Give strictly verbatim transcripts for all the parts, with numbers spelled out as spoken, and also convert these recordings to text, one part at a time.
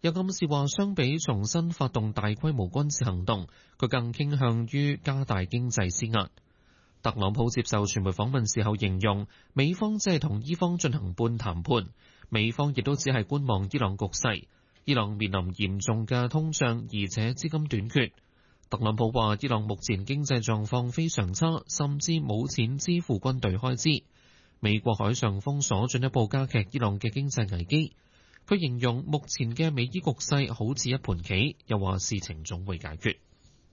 又暗示話相比重新發動大規模軍事行動，佢更傾向於加大經濟施壓。特朗普接受傳媒訪問時候形容，美方只係同伊方進行半談判，美方亦都只係觀望伊朗局勢。伊朗面臨嚴重嘅通脹，而且資金短缺。特朗普話伊朗目前經濟狀況非常差，甚至冇錢支付軍隊開支。美國海上封鎖進一步加劇伊朗嘅經濟危機。佢形容目前嘅美伊局勢好似一盤棋，又話事情總會解決。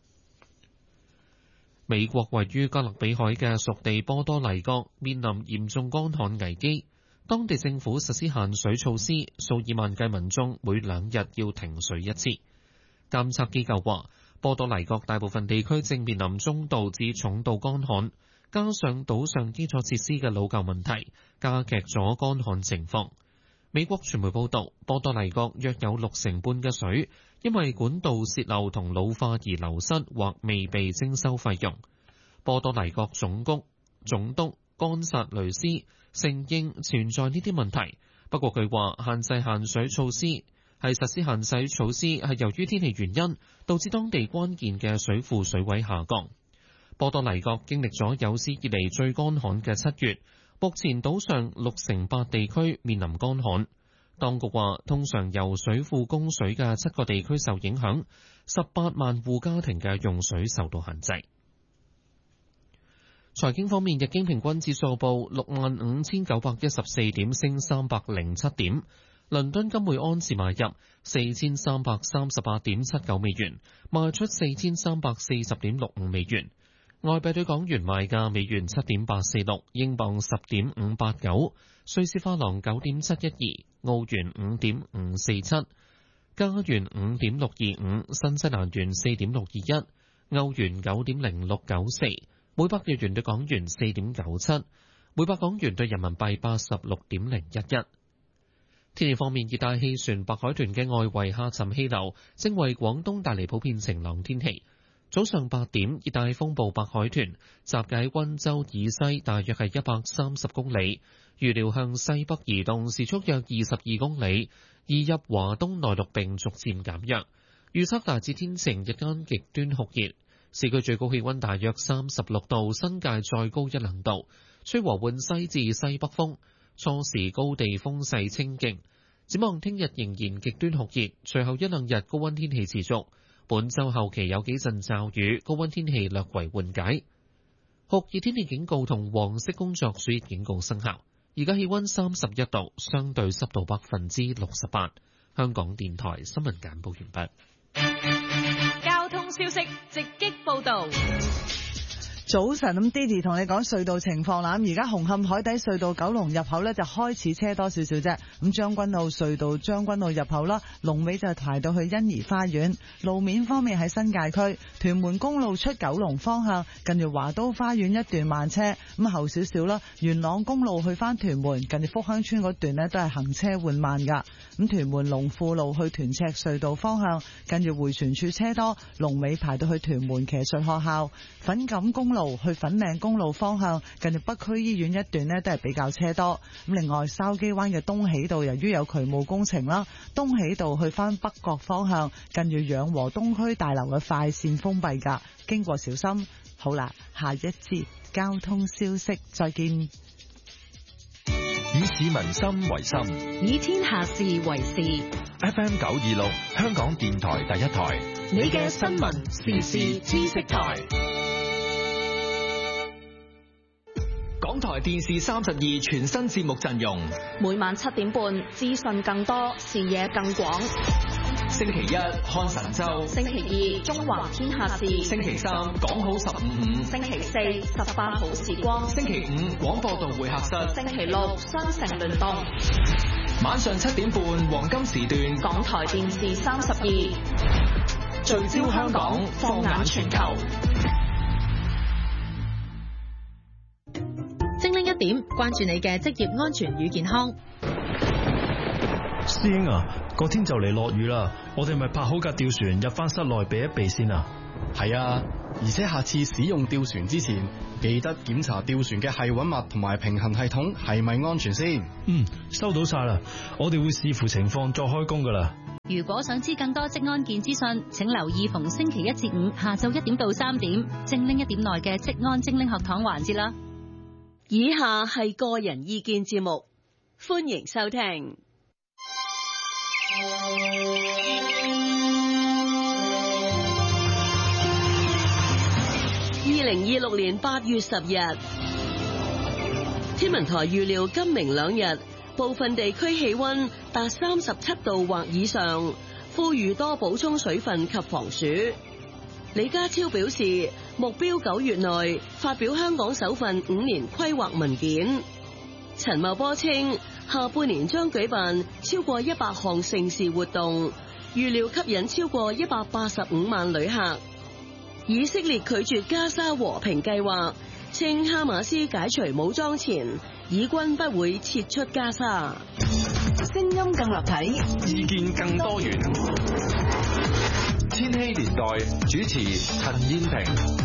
美國位於加勒比海嘅屬地波多黎各面臨嚴重乾旱危機，當地政府實施限水措施，數以萬計民眾每兩日要停水一次。監測機構話，波多黎各大部分地區正面臨中度至重度乾旱，加上島上基礎設施嘅老舊問題，加劇咗乾旱情況。美國傳媒報道，波多黎各約有六成半嘅水因為管道洩漏同老化而流失或未被徵收費用。波多黎各總督總督干薩雷斯承認存在呢啲問題，不過佢話限制限水措施係實施限水措施係由於天氣原因導致當地關鍵嘅水庫水位下降。波多黎各經歷咗有史以嚟最乾旱嘅七月。目前島上六成八地區面臨乾旱，當局話通常由水庫供水嘅七個地區受影響，十八萬戶家庭嘅用水受到限制。財經方面，日經平均指數報六萬五千九百一十四點，升三百零七點。倫敦金每盎司買入四千三百三十八點七九美元，賣出四千三百四十點六五美元。外幣對港元賣價：美元七點八四六，英鎊十點五八九，瑞士法郎九點七一二，澳元五點五四七，加元五點六二五，新西蘭元四點六二一，歐元九點零六九四，每百日元對港元四點九七，每百港元對人民幣八十六點零一一。天氣方面，熱帶氣旋白海豚嘅外圍下沉氣流正為廣東帶嚟普遍晴朗天氣。早上八點，熱帶風暴白海豚集結喺溫州以西，大約係一百三十公里，預料向西北移動，時速約二十二公里，移入華東內陸並逐漸減弱。預測大致天晴，日間極端酷熱，市區最高氣溫大約三十六度，新界再高一兩度，吹和緩西至西北風，初時高地風勢清勁。展望聽日仍然極端酷熱，隨後一兩日高溫天氣持續。本週後期有幾陣驟雨，高溫天氣略為緩解。酷熱天氣警告同黃色工作暑熱警告生效。而家氣溫三十一度，相對濕度百分之六十八。香港電台新聞簡報完畢。 交通消息直擊報道。 早晨，咁 Didi 同你講隧道情況啦。咁而家紅磡海底隧道九龍入口呢就開始車多少少啫。咁將軍澳隧道將軍澳入口啦，龍尾就排到去欣怡花園。路面方面喺新界區屯門公路出九龍方向，近住華都花園一段慢車。咁後少少啦，元朗公路去翻屯門，近住福香村嗰段呢都係行車緩慢噶。咁屯門龍富路去屯赤隧道方向，近住迴旋處車多，龍尾排到去屯門騎術學校。粉錦公路去粉嶺公路方向，近住北區醫院一段呢都係比較車多。咁另外筲箕灣嘅東喜道由於有渠務工程啦，東喜道去翻北角方向，近住養和東區大樓嘅快線封閉噶，經過小心。好啦，下一節交通消息再見。 以市民心為心， 以天下事為事。 F M 九二六香港電台第一台， 你嘅新聞時事知識台。 港台電視三十二全新節目陣容， 每晚七點半，資訊更多，視野更廣。 星期一看神州， 星期二中華天下事， 星期三講好十五五， 星期四十八好時光， 星期五廣播道會客室， 星期六雙城聯動。 晚上七點半黃金時段， 港台電視三十二聚焦香港，放眼全球。精靈一點，關注你嘅職業安全與健康。 師兄啊，個天就嚟落雨啦，我哋咪泊好架吊船入翻室內避一避先啊。 係啊，而且下次使用吊船之前，記得檢查吊船嘅繫穩物同埋平衡系統係咪安全先。 嗯，收到晒啦，我哋會視乎情況再開工噶啦。 如果想知更多職安健資訊，請留意逢星期一至五下晝一點到三點精靈一點內嘅職安精靈學堂環節啦。 以下係個人意見節目，歡迎收聽。二零二六年八月十日，天文台預料今明兩日部分地區氣溫達三十七度或以上，呼籲多補充水分及防暑。李家超表示，目標九月內發表香港首份五年規劃文件。陳茂波稱，下半年將舉辦超過一百項盛事活動，預料吸引超過一百八十五萬旅客。以色列拒絕加沙和平計劃，稱哈馬斯解除武裝前，以軍不會撤出加沙。 聲音更立體， 意見更多元。千禧年代主持陳燕萍。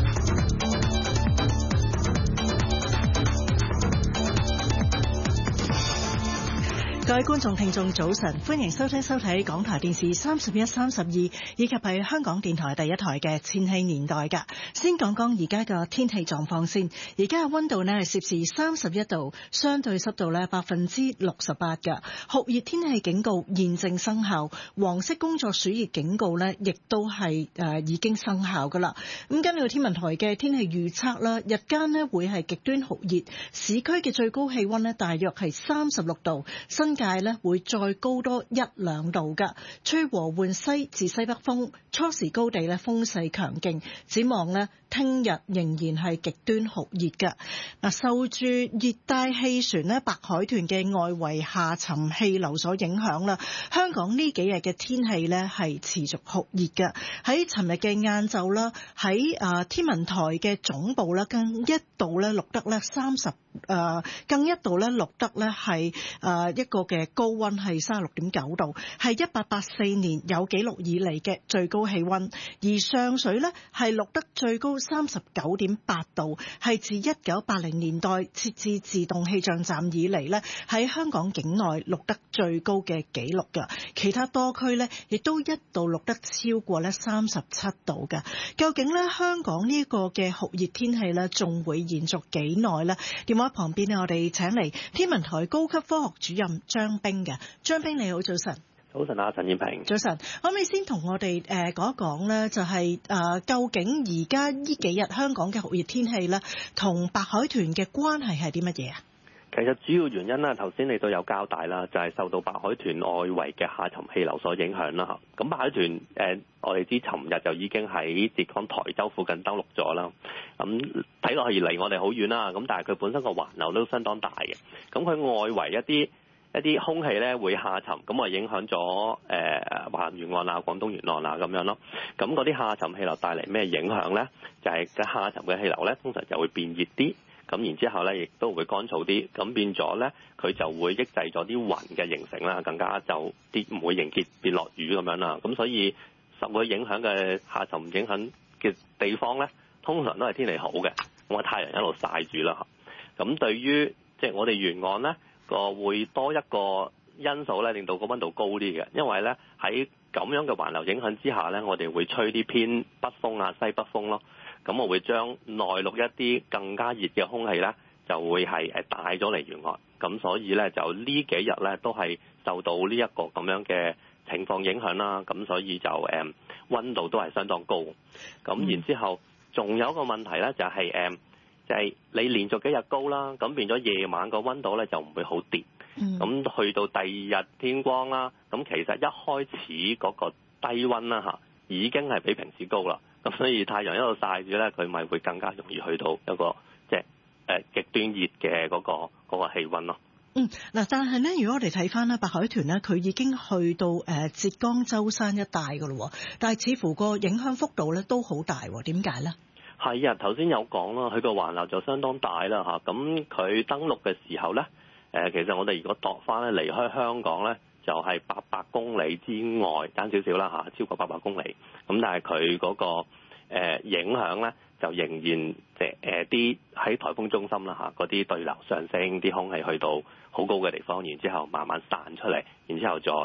各位觀眾聽眾早晨，歡迎收聽收睇港台電視三十一、三十二，以及係香港電台第一台嘅千禧年代噶。先講講而家嘅天氣狀況先。而家嘅溫度呢係攝氏三十一度，相對濕度呢百分之六十八噶。酷熱天氣警告現正生效，黃色工作暑熱警告呢亦都係誒、呃、已經生效噶啦。咁根據天文台嘅天氣預測啦，日間呢會係極端酷熱，市區嘅最高氣溫呢大約係三十六度，新界咧會再高多一兩度噶，吹和緩西至西北風，初時高地咧風勢強勁，展望咧聽日仍然係極端酷熱噶。嗱，受住熱帶氣旋咧白海豚嘅外圍下沉氣流所影響啦，香港呢幾日嘅天氣咧係持續酷熱嘅。喺尋日嘅晏晝啦，喺啊天文台嘅總部咧更一度咧錄得咧三十誒更一度咧錄得咧係誒一個嘅高溫係三十六點九度，係一八八四年有記錄以嚟嘅最高氣溫。而上水咧係錄得最高三十九點八度，係自一九八零年代設置自動氣象站以嚟咧喺香港境內錄得最高嘅紀錄㗎。其他多區咧亦都一度錄得超過咧三十七度㗎。究竟咧香港呢個嘅酷熱天氣咧仲會延續幾耐呢？電話旁邊呢，我哋請嚟天文台高級科學主任張冰嘅。張冰你好，早晨。 早晨啊，陳燕萍。 早晨，可唔可以先同我哋誒講一講咧？就係、是、誒、呃、究竟而家呢幾日香港嘅酷熱天氣咧，同白海豚嘅關係係啲乜嘢啊？ 其實主要原因啦，頭先你都有交代啦，就係、是、受到白海豚外圍嘅下沉氣流所影響啦。咁白海豚誒、呃，我哋知尋日就已經喺浙江台州附近登陸咗啦。咁睇落去離我哋好遠啦，咁但係佢本身個環流都相當大嘅。咁佢外圍一啲一啲空氣咧會下沉，咁啊影響咗誒華南沿岸啊、廣東沿岸啊咁樣咯。咁嗰啲下沉氣流帶嚟咩影響咧？就係、是、嘅下沉嘅氣流咧，通常就會變熱啲。咁然之後咧，亦都會乾燥啲，咁變咗咧，佢就會抑制咗啲雲嘅形成啦，更加就啲唔會凝結變落雨咁樣啦。咁所以受佢影響嘅下沉影響嘅地方咧，通常都係天氣好嘅，咁啊太陽一路曬住啦。咁對於即係我哋沿岸咧個會多一個因素咧，令到個溫度高啲嘅，因為咧喺咁樣嘅環流影響之下咧，我哋會吹啲偏北風啊、西北風咯。咁我會將內陸一啲更加熱嘅空氣咧，就會係誒帶咗嚟沿岸。咁所以咧，就呢幾日咧都係受到呢一個咁樣嘅情況影響啦。咁所以就誒溫度都係相當高。咁然之後，仲有一個問題咧，就係誒就係你連續幾日高啦，咁變咗夜晚個溫度咧就唔會好跌。咁去到第二日天光啦，咁其實一開始嗰個低溫啦嚇，已經係比平時高啦。咁所以太陽一路曬住咧，佢咪會更加容易去到一個即係誒極端熱嘅嗰個嗰個氣溫咯。 嗯，嗱，但係咧，如果我哋睇翻咧，白海豚咧，佢已經去到誒浙江舟山一帶噶咯，但係似乎個影響幅度咧都好大，點解咧？ 係啊，頭先有講啦，佢個環流就相當大啦嚇。咁佢登陸嘅時候咧，誒其實我哋如果度翻咧離開香港咧，就係八百公里之外爭少少啦嚇，超過八百公里。咁但係佢嗰個誒、呃、影響咧，就仍然即係誒啲喺颱風中心啦嚇，嗰啲對流上升，啲空氣去到好高嘅地方，然之後慢慢散出嚟，然之後再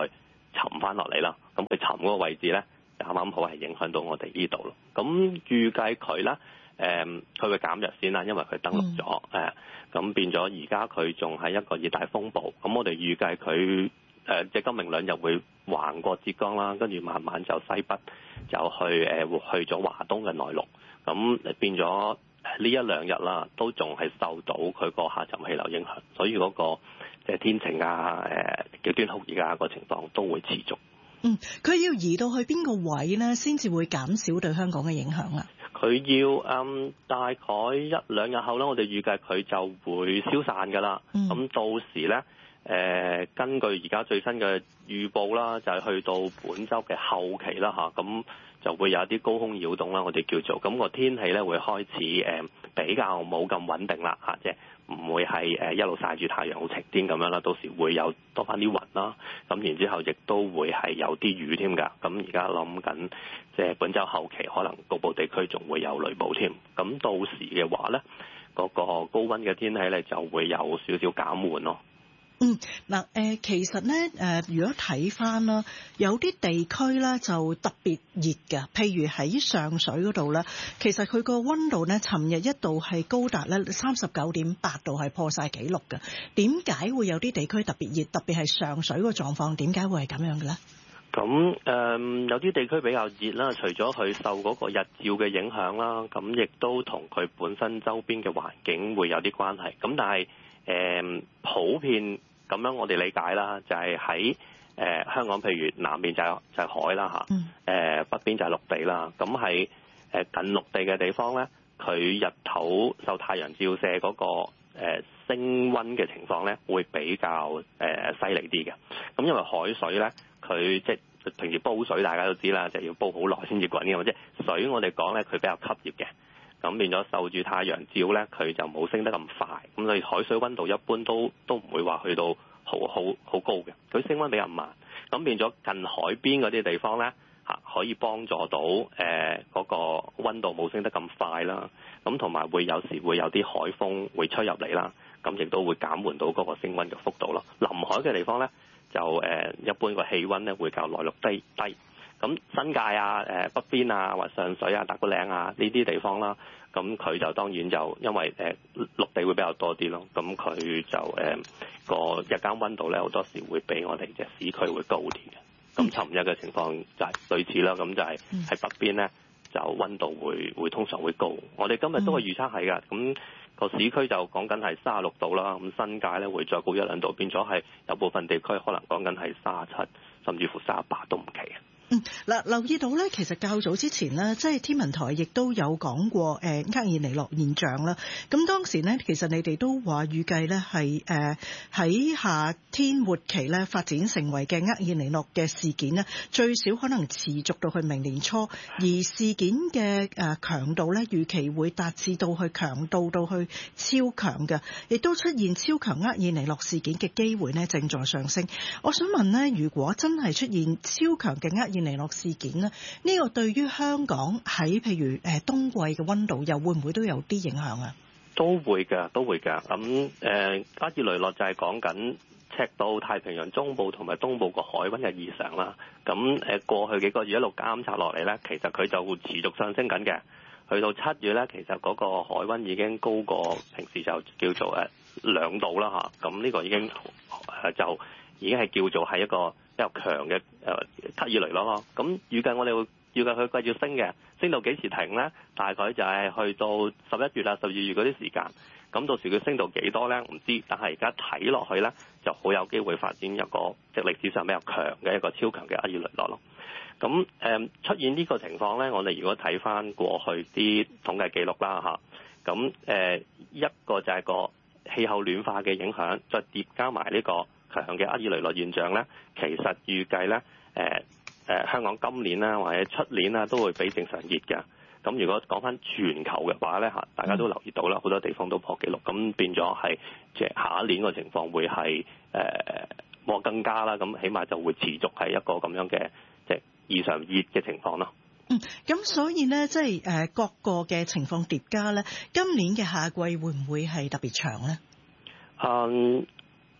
沉翻落嚟啦。咁佢沉嗰個位置咧，就啱啱好係影響到我哋呢度咯。咁預計佢咧，誒、呃、佢會減弱先啦，因為佢登陸咗誒，咁、嗯、變咗而家佢仲係一個熱帶風暴。咁我哋預計佢誒即係今明兩日會橫過浙江啦，跟住慢慢就西北就去誒、呃、去咗華東嘅內陸。咁變咗呢一兩日啦，都仲係受到佢個下沉氣流影響，所以嗰、那個即係天晴啊、誒極端酷熱啊個情況都會持續。 嗯，佢要移到去邊個位咧，先至會減少對香港嘅影響啊？ 佢要嗯大概一兩日後咧，我哋預計佢就會消散㗎啦。咁、嗯、到時咧，誒、呃、根據而家最新嘅預報啦，就係、是、去到本週嘅後期啦嚇，咁就會有啲高空擾動啦，我哋叫做咁、那個天氣咧會開始誒、呃、比較冇咁穩定啦嚇，即係唔會係誒一路曬住太陽好晴天咁樣啦，到時會有多翻啲雲啦，咁然之後亦都會係有啲雨添㗎。咁而家諗緊即係本週後期可能局部地區仲會有雷暴添。咁到時嘅話咧，嗰、那個高溫嘅天氣咧就會有少少減緩咯。 嗯，嗱，誒，其實咧，誒，如果睇翻啦，有啲地區咧就特別熱㗎，譬如喺上水嗰度咧，其實佢個溫度咧，尋日一度係高達咧三十九點八度，係破晒紀錄㗎。點解會有啲地區特別熱？特別係上水個狀況，點解會係咁樣嘅咧？ 咁誒、呃，有啲地區比較熱啦，除咗佢受嗰個日照嘅影響啦，咁亦都同佢本身周邊嘅環境會有啲關係。咁但係誒、呃，普遍。咁樣我哋理解啦，就係喺誒香港，譬如南邊就係就係海啦嚇，誒、嗯、北邊就係陸地啦。咁喺誒近陸地嘅地方咧，佢日頭受太陽照射嗰個誒升溫嘅情況咧，會比較誒犀利啲嘅。咁因為海水咧，佢即係平時煲水大家都知啦，就要煲好耐先至滾嘅嘛。即係水我哋講咧，佢比較吸熱嘅。咁變咗受住太陽照咧，佢就冇升得咁快，咁所以海水溫度一般都都唔會話去到好好好高嘅，佢升溫比較慢。咁變咗近海邊嗰啲地方咧，嚇可以幫助到誒嗰、呃嗰個溫度冇升得咁快啦。咁同埋會有時會有啲海風會吹入嚟啦，咁亦都會減緩到嗰個升溫嘅幅度咯。臨海嘅地方咧，就誒、呃、一般個氣溫咧會較內陸低低。咁新界啊、誒北邊啊、或上水啊、打鼓嶺啊呢啲地方啦，咁佢就當然就因為誒陸地會比較多啲咯，咁佢就誒個日間溫度咧好多時會比我哋嘅市區會高啲嘅。咁尋日嘅情況就係類似啦，咁就係喺北邊咧就溫度會會通常會高。我哋今日都係預測係㗎，咁個市區就講緊係三十六度啦，咁新界咧會再高一兩度，變咗係有部分地區可能講緊係三十七，甚至乎三十八都唔奇嘅。 嗯，嗱，留意到咧，其實較早之前咧，即係天文台亦都有講過誒厄爾尼諾現象啦。咁當時咧，其實你哋都話預計咧係誒喺夏天末期咧發展成為嘅厄爾尼諾嘅事件咧，最少可能持續到去明年初，而事件嘅誒強度咧預期會達至到去強度到去超強嘅，亦都出現超強厄爾尼諾事件嘅機會咧正在上升。我想問咧，如果真係出現超強嘅厄爾尼諾事件呢，呢個對於香港喺譬如誒冬季嘅溫度又會唔會都有啲影響啊？ 都會㗎，都會㗎。咁誒，厄爾尼諾就係講緊赤道太平洋中部同埋東部個海溫嘅異常啦。咁誒過去幾個月一路監察落嚟咧，其實佢就會持續上升緊嘅。去到七月咧，其實嗰個海溫已經高過平時就叫做誒兩度啦嚇。咁呢個已經誒就已經係叫做係一個比較強嘅誒厄爾尼諾咯，咁預計我哋會預計佢繼續升嘅，升到幾時停咧？大概就係去到十一月啊、十二月嗰啲時間，咁到時佢升到幾多咧？唔知，但係而家睇落去咧，就好有機會發展一個即係歷史上比較強嘅一個超強嘅厄爾尼諾咯。咁誒、嗯、出現呢個情況咧，我哋如果睇翻過去啲統計記錄啦嚇，咁誒、呃、一個就係個氣候暖化嘅影響，再疊加埋呢個強嘅厄爾尼諾現象咧，其實預計咧，誒、呃、誒、呃、香港今年啦或者出年啦都會比正常熱嘅。咁如果講翻全球嘅話咧嚇，大家都留意到啦，好多地方都破紀錄，咁變咗係即係下一年個情況會係誒冇更加啦，咁起碼就會持續係一個咁樣嘅即係異常熱嘅情況咯。 嗯，咁所以咧，即係誒各個嘅情況疊加咧，今年嘅夏季會唔會係特別長咧？ 嗯。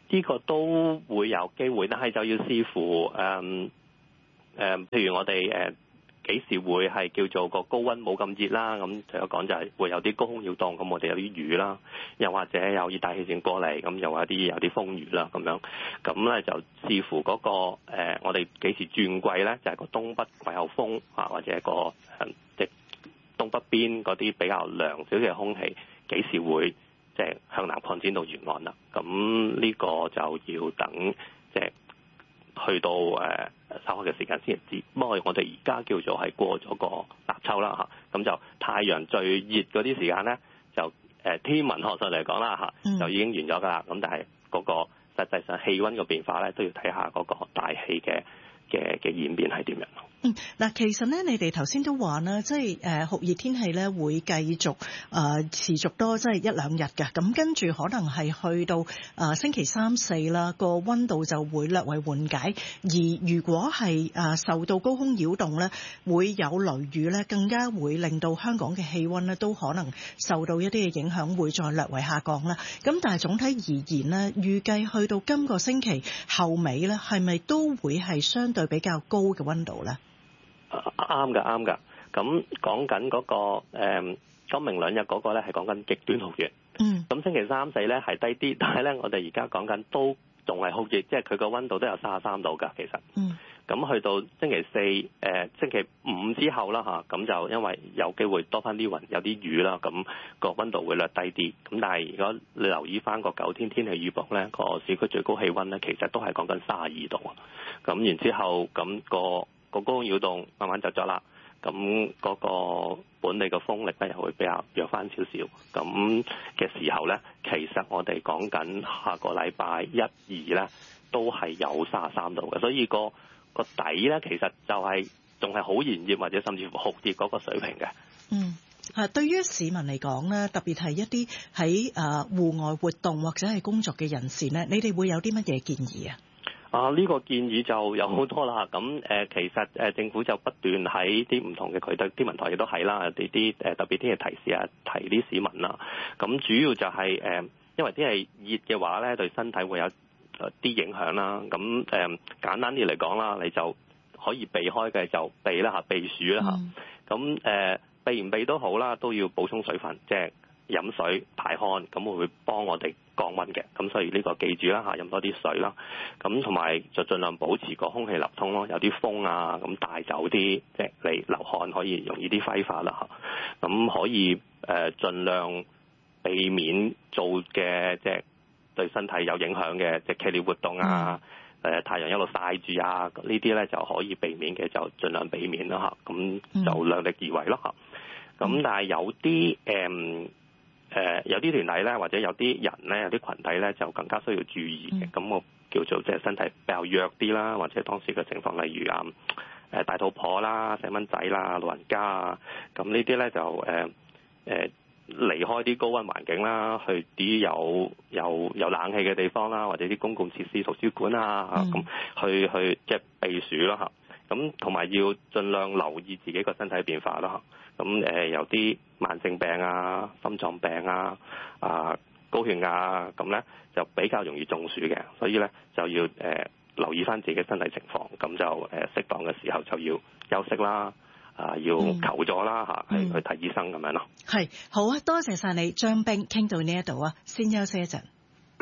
呢個都會有機會，但係就要視乎誒誒、嗯呃，譬如我哋誒幾時會係叫做個高溫冇咁熱啦。咁就有講就係會有啲高空擾動，咁我哋有啲雨啦，又或者有熱帶氣旋過嚟，咁又有啲有啲風雨啦咁樣。咁咧就視乎嗰、那個、呃、我哋幾時轉季咧，就係、是、個東北季候風啊，或者一個誒即係東北邊嗰啲比較涼少少嘅空氣幾時會即係向南擴展到沿岸啦。咁呢個就要等即係去到誒稍後嘅時間先知。不過我哋而家叫做係過咗個立秋啦嚇，咁就太陽最熱嗰啲時間咧，就誒天文學上嚟講啦嚇，就已經完咗㗎啦。咁但係嗰個實際上氣温嘅變化咧，都要睇下嗰個大氣嘅嘅嘅演變係點樣。 嗯，嗱，其實咧，你哋頭先都話啦，即係誒酷熱天氣咧會繼續誒、呃、持續多即係一兩日嘅，咁跟住可能係去到誒、呃、星期三四啦，個溫度就會略為緩解。而如果係誒、呃、受到高空擾動咧，會有雷雨咧，更加會令到香港嘅氣溫咧都可能受到一啲嘅影響，會再略為下降啦。咁但係總體而言咧，預計去到今個星期後尾咧，係咪都會係相對比較高嘅溫度咧？ 啱㗎，啱㗎。咁講緊嗰個誒、嗯、今明兩日嗰個咧係講緊極端酷熱。嗯。咁星期三四咧係低啲，但係咧我哋而家講緊都仲係酷熱，即係佢個溫度都有三十三度㗎，其實。嗯。咁去到星期四誒、呃、星期五之後啦嚇，咁就因為有機會多翻啲雲，有啲雨啦，咁個溫度會略低啲。咁但係如果你留意翻個九天天氣預報咧，個市區最高氣溫咧其實都係講緊三十二度。咁然之後咁、個個高空擾動慢慢就咗啦，咁嗰個本地嘅風力咧又會比較弱翻少少，咁嘅時候咧，其實我哋講緊下個禮拜一二咧都係有三十三度嘅，所以個個底咧其實就係仲係好炎熱或者甚至乎酷熱嗰個水平嘅。嗯， 啊，對於市民嚟講咧，特別係一啲喺誒戶外活動或者係工作嘅人士咧，你哋會有啲乜嘢建議啊？ 啊！呢、這個建議就有好多啦。咁誒、呃，其實誒、呃、政府就不斷喺啲唔同嘅渠道，天文台亦都係啦，有啲啲誒特別天氣提示啊，提啲市民啦。咁主要就係、是、誒、呃，因為天氣熱嘅話咧，對身體會有啲影響啦。咁誒、呃、簡單啲嚟講啦，你就可以避開嘅就避啦嚇，避暑啦嚇。咁誒、嗯呃、避唔避都好啦，都要補充水分，即係飲水排汗，咁會會幫我哋降溫嘅。咁所以呢個記住啦嚇，飲多啲水啦。咁同埋就盡量保持個空氣流通咯，有啲風啊，咁帶走啲即係你流汗可以容易啲揮發啦嚇。咁可以誒、呃、盡量避免做嘅即係對身體有影響嘅即係劇烈活動啊，誒、呃、太陽一路曬住啊，呢啲咧就可以避免嘅，就盡量避免啦嚇。咁就量力而為咯嚇。咁但係有啲誒。嗯誒、呃、有啲團體咧，或者有啲人咧，有啲群體咧，就更加需要注意嘅。咁、嗯、我叫做即係身體比較弱啲啦，或者當時嘅情況，例如啊誒、呃、大肚婆啦、細蚊仔啦、老人家啊，咁呢啲咧就誒誒、呃呃、離開啲高溫環境啦，去啲有有有冷氣嘅地方啦，或者啲公共設施、圖書館啊，咁、嗯、去去即係避暑啦嚇。咁同埋要盡量留意自己個身體變化啦。咁誒、呃、有啲慢性病啊、心臟病啊、啊高血壓啊，咁咧就比較容易中暑嘅，所以咧就要誒、呃、留意翻自己身體情況，咁就誒、呃、適當嘅時候就要休息啦，啊要求助啦嚇，係、嗯、去睇醫生咁樣咯。 係好啊，多謝晒你張冰，傾到呢一度啊，先休息一陣。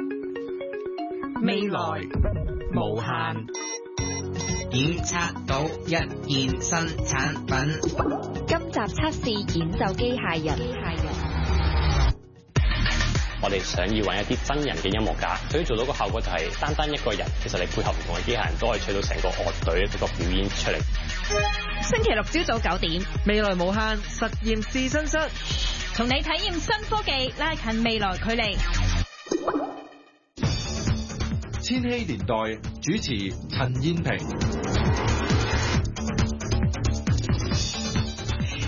未來無限。 檢測到一件新產品。 今集測試演奏機械人。機械人我哋想要揾一啲真人嘅音樂家，所以做到個效果就係單單一個人，其實你配合唔同嘅機械人都可以取到成個樂隊一個表演出嚟。 星期六朝早九點， 未來無限實驗試身室， 同你體驗新科技，拉近未來距離。 千禧年代主持陳燕萍。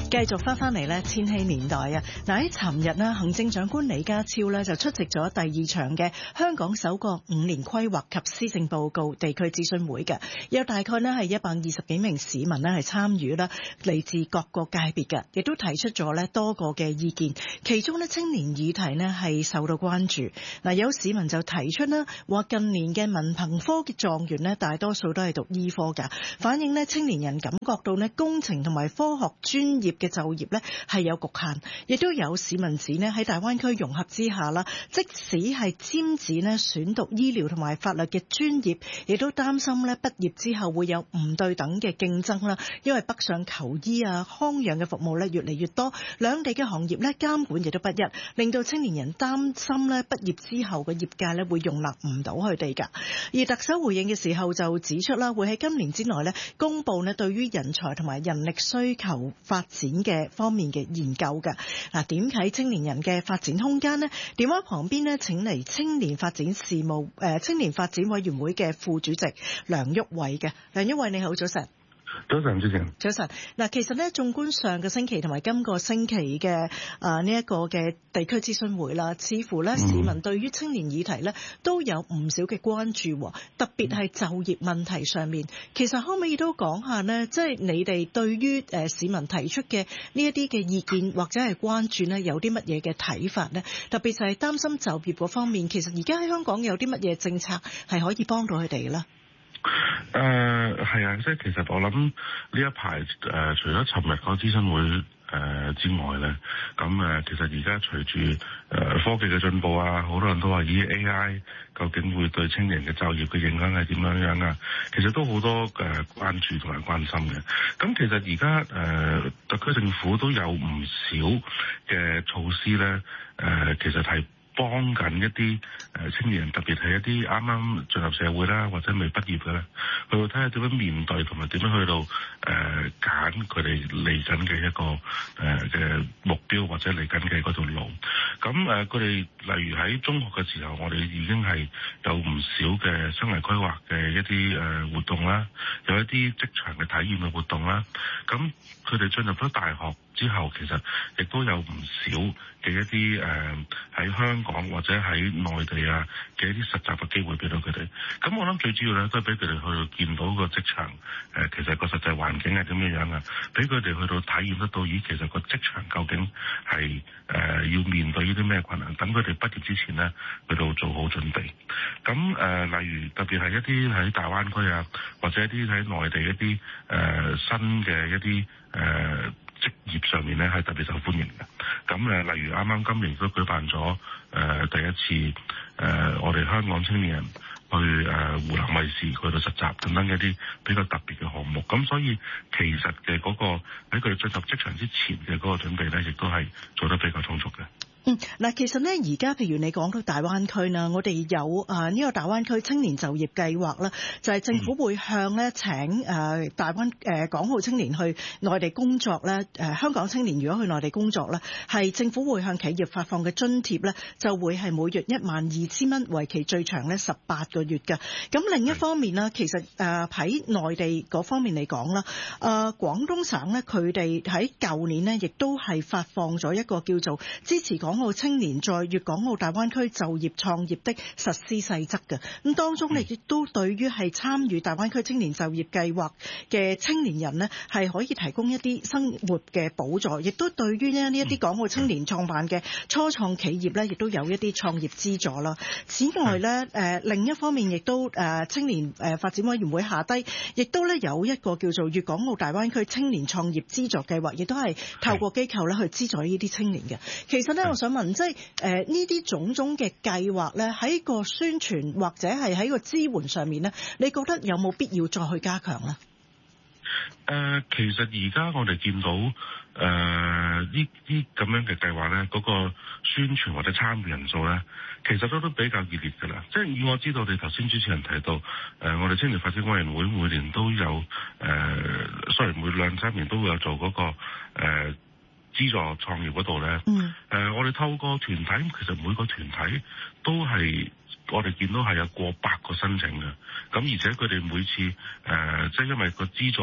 繼續翻翻嚟咧千禧年代啊！嗱，喺尋日咧，行政長官李家超咧就出席咗第二場嘅香港首個五年規劃及施政報告地區諮詢會嘅，有大概咧係一百二十幾名市民咧係參與啦，嚟自各個界別嘅，亦都提出咗咧多個嘅意見。其中咧青年議題咧係受到關注。嗱，有市民就提出啦，話近年嘅文憑科嘅狀元咧大多數都係讀醫科㗎，反映咧青年人感覺到咧工程同埋科學專業嘅就業咧係有局限，亦都有市民指咧喺大灣區融合之下啦，即使係尖子咧選讀醫療同埋法律嘅專業，亦都擔心咧畢業之後會有唔對等嘅競爭啦，因為北上求醫啊、康養嘅服務咧越嚟越多，兩地嘅行業咧監管亦都不一，令到青年人擔心咧畢業之後嘅業界咧會容納唔到佢哋㗎。而特首回應嘅時候就指出啦，會喺今年之內咧公佈咧對於人才同埋人力需求發展嘅方面嘅研究㗎。嗱，點睇青年人嘅發展空間呢？電話旁邊呢，請嚟青年發展事務誒、呃、青年發展委員會嘅副主席梁毓偉嘅。梁毓偉你好，早晨。 早晨，主持人。 早晨。嗱，其實咧，縱觀上個星期同埋今個星期嘅啊呢一個嘅地區諮詢會啦，似乎咧、嗯、市民對於青年議題咧都有唔少嘅關注，特別係就業問題上面。其實可唔可以都講下呢？即係你哋對於誒市民提出嘅呢一啲嘅意見或者係關注呢，有啲乜嘢嘅睇法呢？特別就係擔心就業嗰方面，其實而家喺香港有啲乜嘢政策係可以幫到佢哋咧？ 誒係啊，即係其實我諗呢一排誒、呃，除咗尋日個諮詢會誒、呃、之外咧，咁誒、呃、其實而家隨住誒科技嘅進步啊，好多人都話咦 A I 究竟會對青年嘅就業嘅影響係點樣樣啊？其實都好多誒、呃、關注同埋關心嘅。咁其實而家誒特區政府都有唔少嘅措施咧，誒、呃、其實係幫緊一啲誒青年人，特別係一啲啱啱進入社會啦，或者未畢業嘅咧，去到睇下點樣面對同埋點樣去到誒揀佢哋嚟緊嘅一個誒嘅、呃、目標或者嚟緊嘅嗰條路。咁誒佢哋例如喺中學嘅時候，我哋已經係有唔少嘅生涯規劃嘅一啲誒活動啦，有一啲職場嘅體驗嘅活動啦。咁佢哋進入咗大學之後，其實亦都有唔少嘅一啲誒喺香港或者喺內地啊嘅一啲實習嘅機會俾到佢哋。咁我諗最主要咧都係俾佢哋去到見到個職場誒、呃，其實個實際環境係點樣樣啊，俾佢哋去到體驗得到，咦，其實個職場究竟係誒、呃、要面對呢啲咩困難，等佢哋畢業之前呢，去到做好準備。咁誒、呃，例如特別係一啲喺大灣區啊，或者一啲喺內地一啲誒、呃、新嘅一啲誒。呃職業上面咧係特別受歡迎嘅，咁誒例如啱啱今年都舉辦咗誒、呃、第一次誒、呃、我哋香港青年人去誒、呃、湖南衛視去到實習等等一啲比較特別嘅項目，咁所以其實嘅嗰、那個喺佢哋進入職場之前嘅嗰個準備咧，亦都係做得比較充足嘅。 嗯，嗱，其實咧，而家譬如你講到大灣區啦，我哋有啊呢個大灣區青年就業計劃啦，就係、是、政府會向咧請誒大灣誒港澳青年去內地工作咧，誒香港青年如果去內地工作咧，係政府會向企業發放嘅津貼咧，就會係每月一萬二千蚊，為期最長咧十八個月嘅。咁另一方面啦，其實誒喺內地嗰方面嚟講啦，誒廣東省咧佢哋喺舊年呢，亦都係發放咗一個叫做支持港澳青年在粵港澳大灣區就業創業的實施細則嘅，咁當中亦都對於係參與大灣區青年就業計劃嘅青年人呢，係可以提供一啲生活嘅補助，亦都對於呢一啲港澳青年創辦嘅初創企業呢，亦都有一啲創業資助啦。此外呢，誒另一方面亦都誒青年誒發展委員會下低，亦都咧有一個叫做粵港澳大灣區青年創業資助計劃，亦都係透過機構咧去資助呢啲青年嘅。其實呢，我想問，即係誒呢啲種種嘅計劃咧，喺個宣傳或者係喺個支援上面咧，你覺得有冇必要再去加強咧？誒、 呃，其實而家我哋見到誒呢啲咁樣嘅計劃咧，嗰、那個宣傳或者參與人數咧，其實都都比較熱烈㗎啦。即係以我知道，你頭先主持人提到，誒、呃、我哋青年發展委員會每年都有誒、呃，雖然每兩三年都會有做嗰、那個誒。呃資助創業嗰度咧，誒、嗯呃，我哋透過團體，其實每個團體都係我哋見到係有過百個申請嘅，咁而且佢哋每次誒、呃，即係因為個資助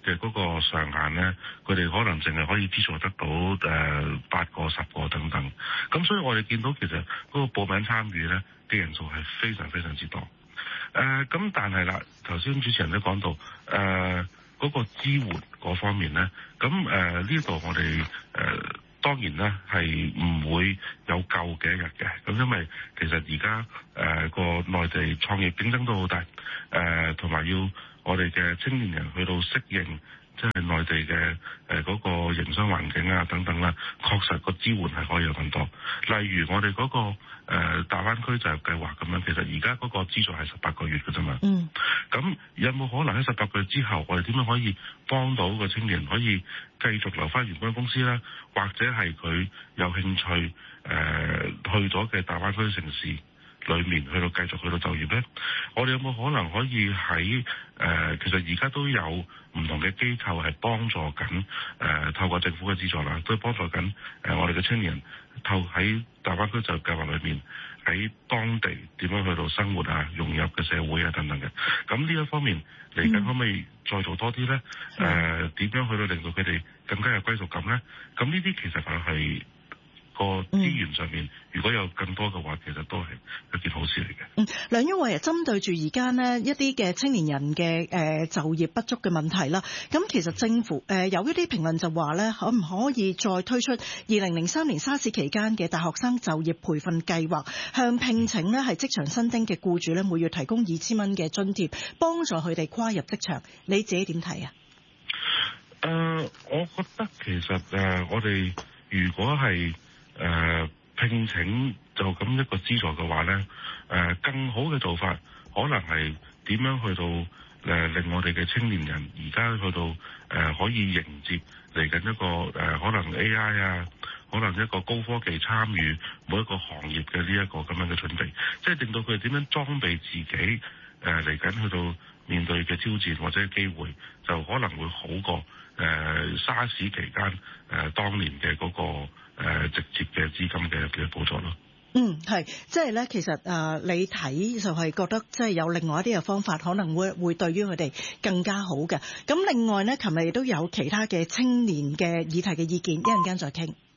嘅嗰個上限咧，佢哋可能淨係可以資助得到誒八個、十個等等。咁所以我哋見到其實嗰個報名參與咧嘅人數係非常非常之多。誒、呃、咁但係啦，頭先主持人都講到誒嗰、呃嗰個支援嗰方面咧，咁誒呢度我哋誒。呃當然咧係唔會有夠嘅一日嘅，咁因為其實而家誒個內地創業競爭都好大，誒同埋要我哋嘅青年人去到適應，即係內地嘅誒嗰個營商環境啊等等啦，確實個支援係可以有更多。例如我哋嗰個誒大灣區就業計劃咁樣，其實而家嗰個資助係十八個月嘅啫嘛。嗯。咁有冇可能喺十八個月之後，我哋點樣可以幫到個青年可以繼續留翻原本公司咧？或者係佢有興趣誒、呃、去咗嘅大灣區城市裏面去到繼續去到就業咧？我哋有冇可能可以喺誒、呃、其實而家都有唔同嘅機構係幫助緊誒、呃、透過政府嘅資助啦，都幫助緊誒、呃、我哋嘅青年人透喺大灣區就業計劃裏面喺當地點樣去到生活啊、融入嘅社會啊等等嘅。咁呢一方面嚟緊可唔可以再做多啲咧？誒、呃、點樣去到令到佢哋更加有歸屬感咧？咁呢啲其實就係個資源上面，如果有更多嘅話，其實都係一件好事嚟嘅。 嗯，梁恩惠啊，針對住而家呢一啲嘅青年人嘅誒、呃、就業不足嘅問題啦，咁其實政府誒、呃、有一啲評論就話咧，可唔可以再推出二零零三年沙士期間嘅大學生就業培訓計劃，向聘請呢係職場新丁嘅僱主咧，每月提供二千蚊嘅津貼，幫助佢哋跨入職場。你自己點睇啊？ 誒、呃，我覺得其實誒、呃，我哋如果係誒、呃、聘請就咁一個資助嘅話咧，誒、呃、更好嘅做法可能係點樣去到誒、呃、令我哋嘅青年人而家去到誒、呃、可以迎接嚟緊一個誒、呃、可能 A I 啊，可能一個高科技參與每一個行業嘅呢一個咁樣嘅準備，即係令到佢哋點樣裝備自己誒嚟緊去到面對嘅挑戰或者機會，就可能會好過。誒、呃、沙士期間誒、呃、當年嘅嗰、那個、呃、直接嘅資金嘅嘅補助咯。 嗯，係，即係咧，其實誒、呃、你睇就係覺得即係有另外一啲嘅方法，可能會會對於佢哋更加好嘅。咁另外咧，琴日亦都有其他嘅青年嘅議題嘅意見，一陣間再傾。